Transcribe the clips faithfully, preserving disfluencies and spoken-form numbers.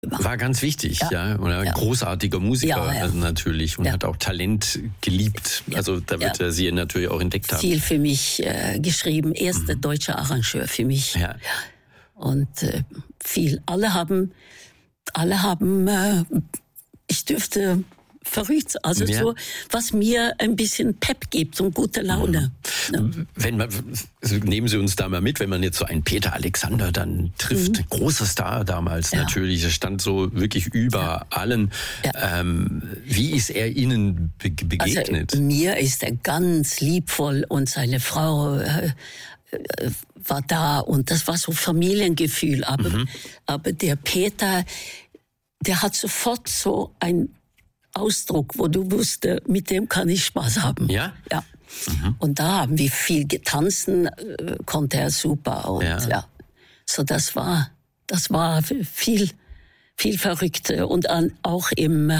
immer. War ganz wichtig, ja. ja. Und ein ja. großartiger Musiker ja, ja. natürlich und ja. hat auch Talent geliebt. Ja. Also da wird ja. er sie natürlich auch entdeckt haben. Viel für mich äh, geschrieben. Erster Mhm. deutscher Arrangeur für mich. Ja. Und äh, viel. Alle haben, alle haben, äh, ich dürfte verrückt, also ja. so, was mir ein bisschen Pep gibt und gute Laune. Mhm. Ja. Wenn man, also nehmen Sie uns da mal mit, wenn man jetzt so einen Peter Alexander dann trifft, mhm. großer Star damals ja. natürlich, er stand so wirklich über ja. allen. Ja. Ähm, wie ist er Ihnen be- begegnet? Also, mir ist er ganz liebvoll und seine Frau äh, war da und das war so Familiengefühl. Aber, mhm. aber der Peter, der hat sofort so ein Ausdruck, wo du wusstest, mit dem kann ich Spaß haben. Ja? Ja. Mhm. Und da haben wir viel getanzen, äh, konnte er super. Und ja. ja. So, das war, das war viel, viel verrückt. Und an, auch im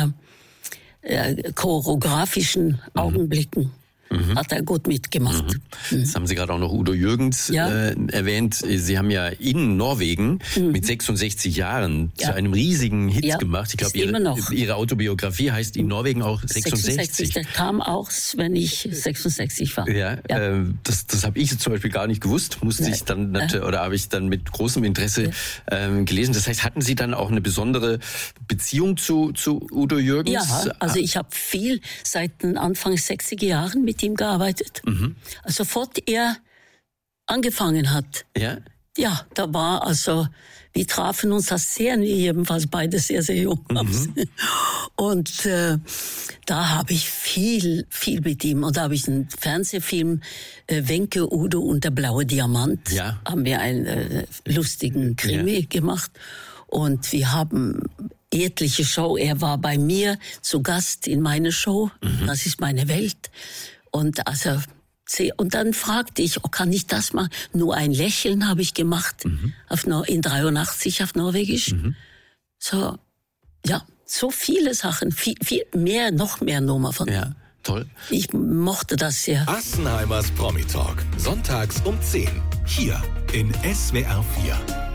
äh, choreografischen mhm. Augenblicken. Mhm. Hat er gut mitgemacht. Mhm. Jetzt haben Sie gerade auch noch Udo Jürgens ja. äh, erwähnt. Sie haben ja in Norwegen mhm. mit sechsundsechzig Jahren ja. zu einem riesigen Hit ja. gemacht. Ich glaube, ihre, ihre Autobiografie heißt in Norwegen auch sechsundsechzig. sechsundsechzig, der kam auch, wenn ich sechsundsechzig war. Ja, ja. Äh, das, das habe ich zum Beispiel gar nicht gewusst. Musste ja. ich dann oder habe ich dann mit großem Interesse ja. ähm, gelesen. Das heißt, hatten Sie dann auch eine besondere Beziehung zu, zu Udo Jürgens? Ja, also ich habe viel seit den Anfang sechziger Jahren mit ihm gearbeitet. Mhm. Also sofort er angefangen hat. Ja? Ja, da war also, wir trafen uns als sehr, jedenfalls beide sehr, sehr jung. Mhm. Und äh, da habe ich viel, viel mit ihm. Und da habe ich einen Fernsehfilm, äh, Wenke, Udo und der blaue Diamant. Ja. Haben wir einen äh, lustigen Krimi ja. gemacht. Und wir haben etliche Show. Er war bei mir zu Gast in meiner Show. Mhm. Das ist meine Welt. Und also, und dann fragte ich, oh, kann ich das machen? Nur ein Lächeln habe ich gemacht, mhm. auf, in dreiundachtzig auf Norwegisch. Mhm. So, ja, so viele Sachen, viel, viel mehr, noch mehr Nummer von ja, ihm. Toll. Ich mochte das sehr. Assenheimers Promi Talk, sonntags um zehn, hier in S W R vier.